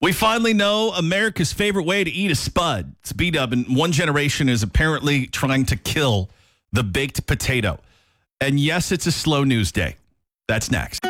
We finally know America's favorite way to eat a spud. It's B-Dub, and one generation is apparently trying to kill the baked potato. And yes, it's a slow news day. That's next.